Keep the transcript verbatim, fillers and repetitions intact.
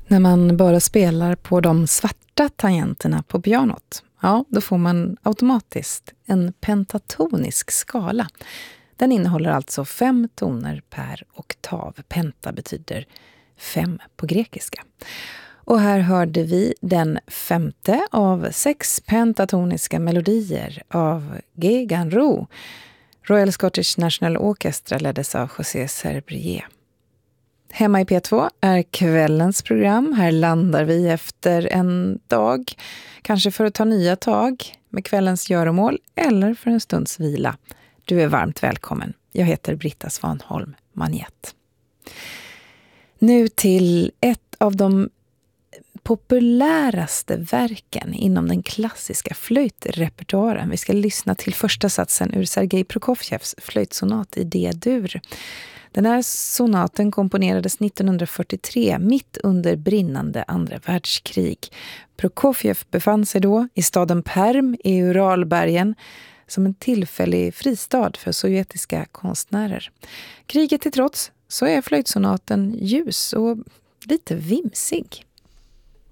När man bara spelar på de svarta tangenterna på pianot, ja, då får man automatiskt en pentatonisk skala. Den innehåller alltså fem toner per oktav. Penta betyder fem på grekiska. Och här hörde vi den femte av sex pentatoniska melodier av G. Ganrou. Royal Scottish National Orchestra leddes av José Serbrier. Hemma i P två är kvällens program. Här landar vi efter en dag, kanske för att ta nya tag med kvällens göromål eller för en stunds vila. Du är varmt välkommen. Jag heter Britta Svanholm Magnet. Nu till ett av de populäraste verken inom den klassiska flöjtrepertoaren. Vi ska lyssna till första satsen ur Sergej Prokofjevs flöjtsonat i D-dur. Den här sonaten komponerades nittonhundrafyrtiotre mitt under brinnande andra världskrig. Prokofjev befann sig då i staden Perm i Uralbergen som en tillfällig fristad för sovjetiska konstnärer. Kriget till trots så är flöjtsonaten ljus och lite vimsig.